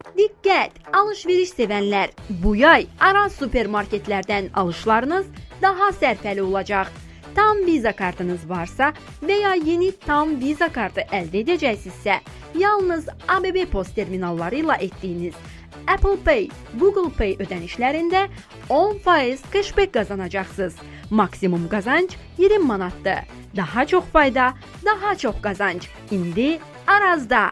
Diqqət! Alış-veriş sevənlər, bu yay Araz supermarketlərdən alışlarınız daha sərfəli olacaq. Tam Visa kartınız varsa və ya yeni Tam Visa kartı əldə edəcəksinizsə, yalnız ABB post terminalları ilə etdiyiniz Apple Pay, Google Pay ödənişlərində 10% cashback qazanacaqsınız. Maksimum qazanc 20 manatdır. Daha çox fayda, daha çox qazanc. İndi Arazda.